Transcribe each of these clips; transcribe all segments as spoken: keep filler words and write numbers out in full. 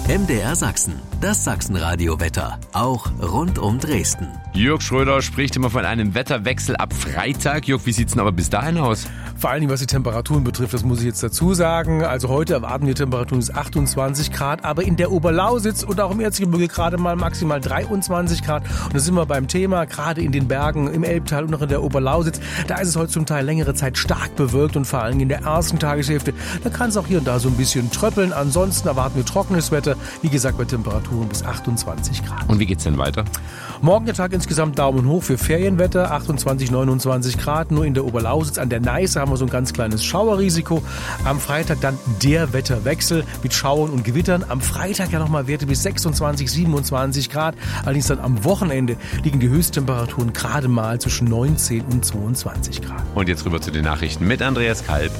M D R Sachsen, das Sachsenradio-Wetter, auch rund um Dresden. Jörg Schröder spricht immer von einem Wetterwechsel ab Freitag. Jörg, wie sieht's denn aber bis dahin aus? Vor allen Dingen, was die Temperaturen betrifft, das muss ich jetzt dazu sagen. Also heute erwarten wir Temperaturen bis achtundzwanzig Grad, aber in der Oberlausitz und auch im Erzgebirge gerade mal maximal dreiundzwanzig Grad. Und da sind wir beim Thema, gerade in den Bergen, im Elbtal und auch in der Oberlausitz. Da ist es heute zum Teil längere Zeit stark bewölkt und vor allem in der ersten Tageshälfte. Da kann es auch hier und da so ein bisschen tröppeln. Ansonsten erwarten wir trockenes Wetter. Wie gesagt, bei Temperaturen bis achtundzwanzig Grad. Und wie geht's denn weiter? Morgen der Tag insgesamt Daumen hoch für Ferienwetter, achtundzwanzig, neunundzwanzig Grad. Nur in der Oberlausitz an der Neiße haben wir so ein ganz kleines Schauerrisiko. Am Freitag dann der Wetterwechsel mit Schauern und Gewittern. Am Freitag ja nochmal Werte bis sechsundzwanzig, siebenundzwanzig Grad. Allerdings dann am Wochenende liegen die Höchsttemperaturen gerade mal zwischen neunzehn und zweiundzwanzig Grad. Und jetzt rüber zu den Nachrichten mit Andreas Kalb.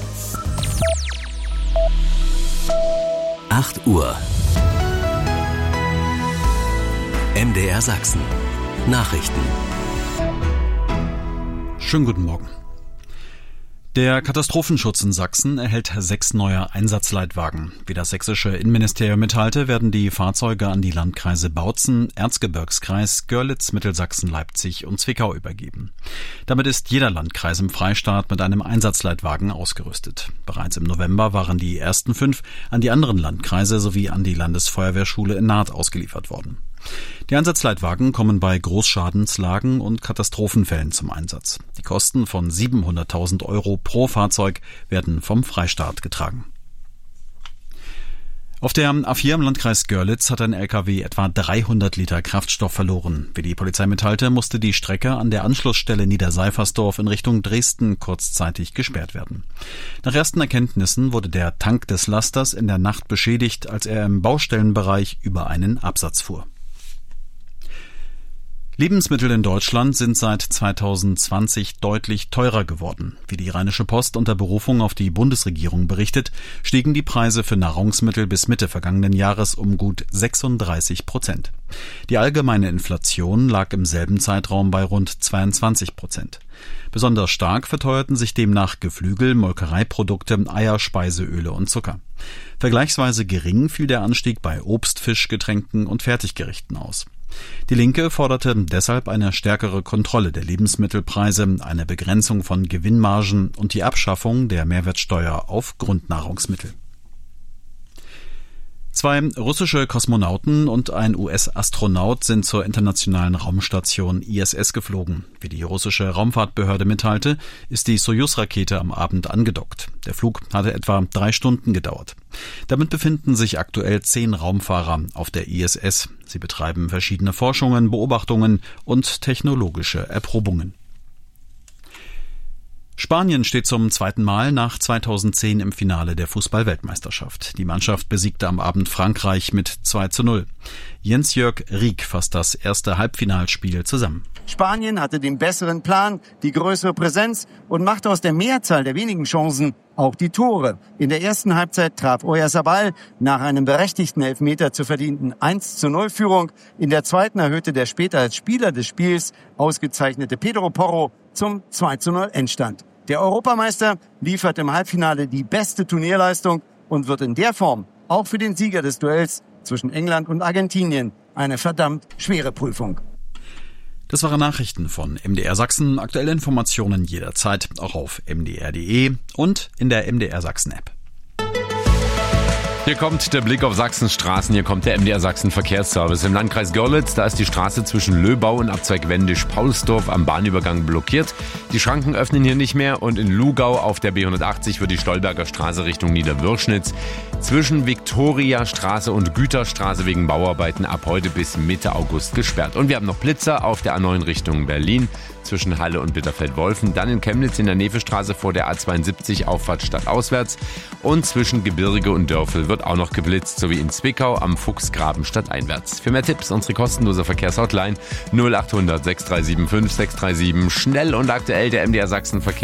acht Uhr. M D R Sachsen. Nachrichten. Schönen guten Morgen. Der Katastrophenschutz in Sachsen erhält sechs neue Einsatzleitwagen. Wie das sächsische Innenministerium mitteilte, werden die Fahrzeuge an die Landkreise Bautzen, Erzgebirgskreis, Görlitz, Mittelsachsen, Leipzig und Zwickau übergeben. Damit ist jeder Landkreis im Freistaat mit einem Einsatzleitwagen ausgerüstet. Bereits im November waren die ersten fünf an die anderen Landkreise sowie an die Landesfeuerwehrschule in Naht ausgeliefert worden. Die Einsatzleitwagen kommen bei Großschadenslagen und Katastrophenfällen zum Einsatz. Die Kosten von siebenhunderttausend Euro pro Fahrzeug werden vom Freistaat getragen. Auf der A vier im Landkreis Görlitz hat ein L K W etwa dreihundert Liter Kraftstoff verloren. Wie die Polizei mitteilte, musste die Strecke an der Anschlussstelle Niederseifersdorf in Richtung Dresden kurzzeitig gesperrt werden. Nach ersten Erkenntnissen wurde der Tank des Lasters in der Nacht beschädigt, als er im Baustellenbereich über einen Absatz fuhr. Lebensmittel in Deutschland sind seit zweitausendzwanzig deutlich teurer geworden. Wie die Rheinische Post unter Berufung auf die Bundesregierung berichtet, stiegen die Preise für Nahrungsmittel bis Mitte vergangenen Jahres um gut sechsunddreißig Prozent. Die allgemeine Inflation lag im selben Zeitraum bei rund zweiundzwanzig Prozent. Besonders stark verteuerten sich demnach Geflügel, Molkereiprodukte, Eier, Speiseöle und Zucker. Vergleichsweise gering fiel der Anstieg bei Obst, Fisch, Getränken und Fertiggerichten aus. Die Linke forderte deshalb eine stärkere Kontrolle der Lebensmittelpreise, eine Begrenzung von Gewinnmargen und die Abschaffung der Mehrwertsteuer auf Grundnahrungsmittel. Zwei russische Kosmonauten und ein U S-Astronaut sind zur internationalen Raumstation I S S geflogen. Wie die russische Raumfahrtbehörde mitteilte, ist die Sojus-Rakete am Abend angedockt. Der Flug hatte etwa drei Stunden gedauert. Damit befinden sich aktuell zehn Raumfahrer auf der I S S. Sie betreiben verschiedene Forschungen, Beobachtungen und technologische Erprobungen. Spanien steht zum zweiten Mal nach zweitausendzehn im Finale der Fußball-Weltmeisterschaft. Die Mannschaft besiegte am Abend Frankreich mit zwei zu null. Jens-Jörg Rieck fasst das erste Halbfinalspiel zusammen. Spanien hatte den besseren Plan, die größere Präsenz und machte aus der Mehrzahl der wenigen Chancen auch die Tore. In der ersten Halbzeit traf Oyarzabal nach einem berechtigten Elfmeter zur verdienten eins zu null Führung. In der zweiten erhöhte der später als Spieler des Spiels ausgezeichnete Pedro Porro zum zwei zu null Endstand. Der Europameister liefert im Halbfinale die beste Turnierleistung und wird in der Form auch für den Sieger des Duells zwischen England und Argentinien eine verdammt schwere Prüfung. Das waren Nachrichten von M D R Sachsen. Aktuelle Informationen jederzeit auch auf m d r punkt d e und in der M D R Sachsen App. Hier kommt der Blick auf Sachsens Straßen, hier kommt der M D R Sachsen Verkehrsservice. Im Landkreis Görlitz, da ist die Straße zwischen Löbau und Abzweig Wendisch-Paulsdorf am Bahnübergang blockiert. Die Schranken öffnen hier nicht mehr und in Lugau auf der B hundertachtzig wird die Stolberger Straße Richtung Niederwürschnitz zwischen Viktoriastraße und Güterstraße wegen Bauarbeiten ab heute bis Mitte August gesperrt. Und wir haben noch Blitzer auf der A neun Richtung Berlin zwischen Halle und Bitterfeld-Wolfen, dann in Chemnitz in der Nefestraße vor der A zweiundsiebzig Auffahrt stadtauswärts und zwischen Gebirge und Dörfel wird auch noch geblitzt, sowie in Zwickau am Fuchsgraben stadteinwärts. Für mehr Tipps unsere kostenlose Verkehrshotline null achthundert sechs drei sieben fünf sechs drei sieben. Schnell und aktuell der M D R Sachsen Verkehr.